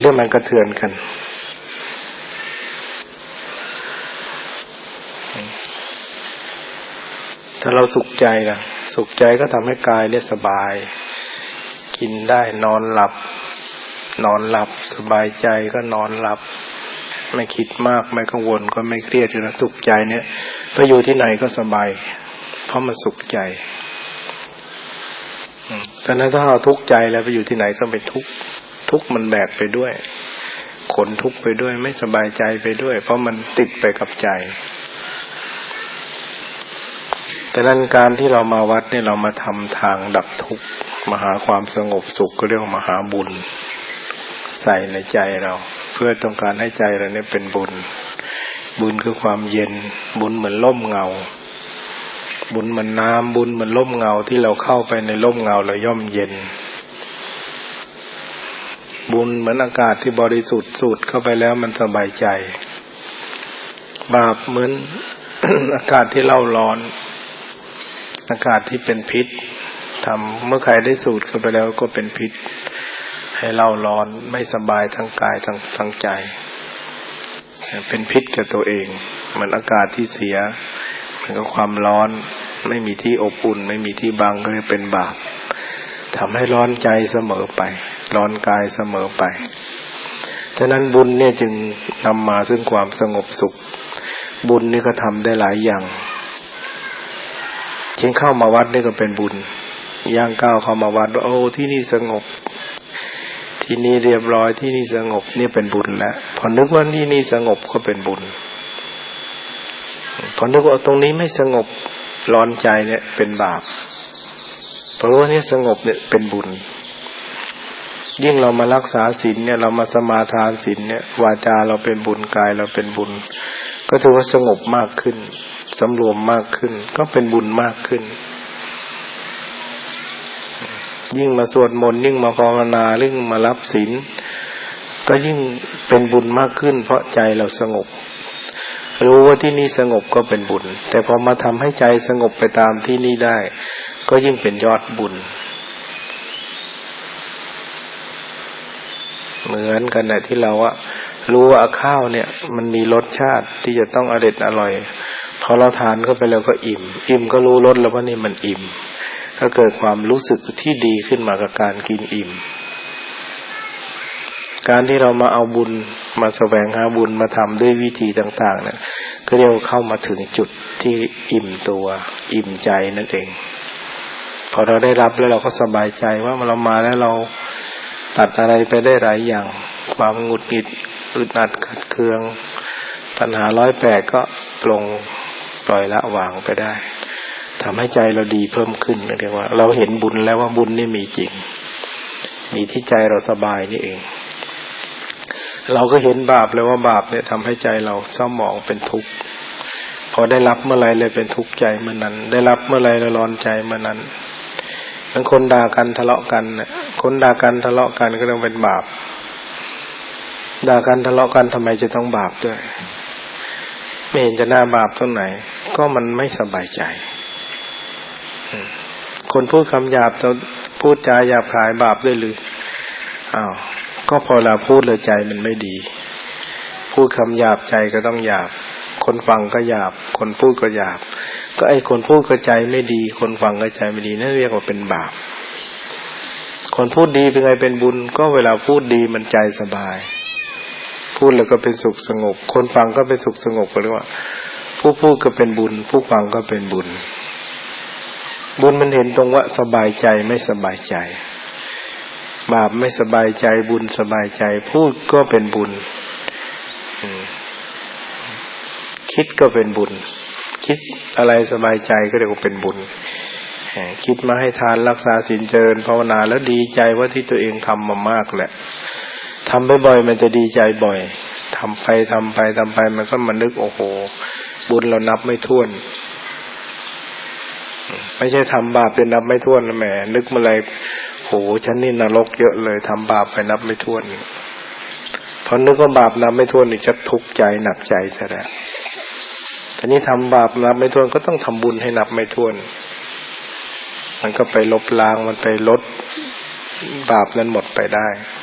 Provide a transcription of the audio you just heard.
ที่มันกระเทือนกันถ้าเราสุขใจล่ะสุขใจก็ทำให้กายเนี่ยสบายกินได้นอนหลับสบายใจก็นอนหลับไม่คิดมากไม่กังวลก็ไม่เครียดอยู่นะสุขใจเนี่ยไปอยู่ที่ไหนก็สบายเพราะมันสุขใจฉะนั้นถ้าเราทุกข์ใจแล้วไปอยู่ที่ไหนก็เป็นทุกข์มันแบกไปด้วยขนทุกข์ไปด้วยไม่สบายใจไปด้วยเพราะมันติดไปกับใจแต่นั้นการที่เรามาวัดเนี่ยเรามาทำทางดับทุกข์มาหาความสงบสุขก็เรียกว่ามหาบุญใส่ในใจเราเพื่อต้องการให้ใจเราเนี่ยเป็นบุญคือความเย็นบุญเหมือนร่มเงาบุญเหมือนน้ำบุญเหมือนร่มเงาที่เราเข้าไปในร่มเงาเราย่อมเย็นบุญเหมือนอากาศที่บริสุทธิ์สูดเข้าไปแล้วมันสบายใจบาปเหมือน อากาศที่เล่าร้อนอากาศที่เป็นพิษเมื่อใครได้สูดเข้าไปแล้วก็เป็นพิษให้เล่าร้อนไม่สบายทั้งกายทั้งใจเป็นพิษกับตัวเองเหมือนอากาศที่เสียเหมือนกับความร้อนไม่มีที่อบอุ่นไม่มีที่บังก็จะเป็นบาปทำให้ร้อนใจเสมอไปร้อนกายเสมอไปฉะนั้นบุญเนี่ยจึงนำมาซึ่งความสงบสุขบุญนี่ก็ทำได้หลายอย่างเช่นเข้ามาวัดนี่ก็เป็นบุญย่างก้าวเข้ามาวัดโอ้ที่นี่สงบที่นี่เรียบร้อยที่นี่สงบนี่เป็นบุญแล้วพอนึกว่าที่นี่สงบก็เป็นบุญพอนึกว่าตรงนี้ไม่สงบร้อนใจเนี่ยเป็นบาปเพราะว่านี่สงบเนี่ยเป็นบุญยิ่งเรามารักษาศีลเนี่ยเรามาสมาทานศีลเนี่ยวาจาเราเป็นบุญกายเราเป็นบุญก็ถือว่าสงบมากขึ้นสำรวมมากขึ้นก็เป็นบุญมากขึ้นยิ่งมาสวดมนต์ยิ่งมาภาวนายิ่งมารับศีลก็ยิ่งเป็นบุญมากขึ้นเพราะใจเราสงบรู้ว่าที่นี่สงบก็เป็นบุญแต่พอมาทำให้ใจสงบไปตามที่นี่ได้ก็ยิ่งเป็นยอดบุญเหมือนกันนะที่เรารู้ว่าข้าวเนี่ยมันมีรสชาติที่จะต้องอร่อยพอเราทานเข้าไปแล้วก็อิ่มก็รู้รสแล้วว่านี่มันอิ่มก็เกิดความรู้สึกที่ดีขึ้นมากับการกินอิ่มการที่เรามาเอาบุญมาแสวงหาบุญมาทำด้วยวิธีต่างๆเนี่ยก็เรียกว่าเข้ามาถึงจุดที่อิ่มตัวอิ่มใจนั่นเองพอเราได้รับแล้วเราก็สบายใจว่าเรามาแล้วเราตัดอะไรไปได้หลายอย่างความหงุดหงิดอึดอัดขัดเคืองปัญหา108ก็ปล่อยละวางไปได้ทำให้ใจเราดีเพิ่มขึ้นเรียกว่าเราเห็นบุญแล้วว่าบุญนี่มีจริงมีที่ใจเราสบายนี่เองเราก็เห็นบาปแล้วว่าบาปเนี่ยทำให้ใจเราเศร้าหมองเป็นทุกข์พอได้รับเมื่อไรเลยเป็นทุกข์ใจเมื่อนั้นได้รับเมื่อไรเราร้อนใจเมื่อนั้นบางคนด่ากันทะเลาะกันเนี่ยคนด่ากันทะเลาะกันก็ต้องเป็นบาปด่ากันทะเลาะกันทำไมจะต้องบาปด้วยไม่เห็นจะน่าบาปตรงไหนก็มันไม่สบายใจคนพูดคำหยาบจะพูดจาหยาบคายบาปด้วยหรือก็พอเราพูดเลยใจมันไม่ดีพูดคำหยาบใจก็ต้องหยาบคนฟังก็หยาบคนพูดก็หยาบก็ไอ้คนพูดก็ใจไม่ดีคนฟังก็ใจไม่ดีนั่นเรียกว่าเป็นบาปคนพูดดีเป็นไงเป็นบุญก็เวลาพูดดีมันใจสบายพูดแล้วก็เป็นสุขสงบคนฟังก็เป็นสุขสงบก็เรียกว่าผู้พูดก็เป็นบุญผู้ฟังก็เป็นบุญบุญมันเห็นตรงว่าสบายใจไม่สบายใจบาปไม่สบายใจบุญสบายใจพูดก็เป็นบุญคิดก็เป็นบุญคิดอะไรสบายใจก็เรียกว่าเป็นบุญคิดมาให้ทานรักษาศีลเจริญภาวนาแล้วดีใจว่าที่ตัวเองทำมามากแหละทำบ่อยๆมันจะดีใจบ่อยทำไปมันก็มานึกโอ้โหบุญเรานับไม่ถ้วนไม่ใช่ทำบาปเป็นนับไม่ถ้วนนะแหมนึกเมื่อไรโหฉันนี่นรกเยอะเลยทำบาปไปนับไม่ถ้วนพอนึกว่าบาปนับไม่ถ้วนนี่จะทุกข์ใจหนักใจซะแล้วทีนี้ทำบาปนับไม่ถ้วนก็ต้องทำบุญให้นับไม่ถ้วนมันก็ไปลบล้างมันไปลดบาปนั้นหมดไปได้